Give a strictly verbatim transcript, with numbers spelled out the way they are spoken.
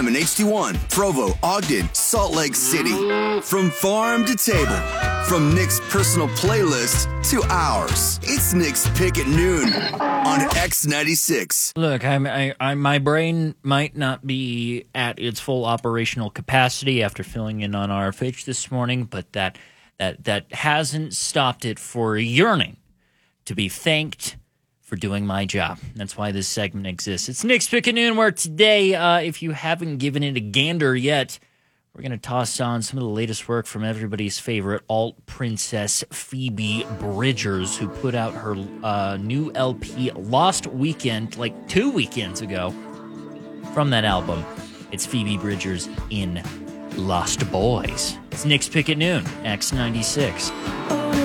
in H D one, Provo, Ogden, Salt Lake City. From farm to table, from Nick's personal playlist to ours. It's Nick's Pick at Noon on X ninety-six. Look, I'm, I, I, my brain might not be at its full operational capacity after filling in on R F H this morning, but that that that hasn't stopped it for yearning to be thanked for doing my job. That's why this segment exists. It's Nick's Pick at Noon, where today, uh, if you haven't given it a gander yet, we're going to toss on some of the latest work from everybody's favorite alt princess, Phoebe Bridgers, who put out her uh, new L P Lost Weekend, like two weekends ago. From that album, it's Phoebe Bridgers in Lost Boys. It's Nick's Pick at Noon, X ninety-six.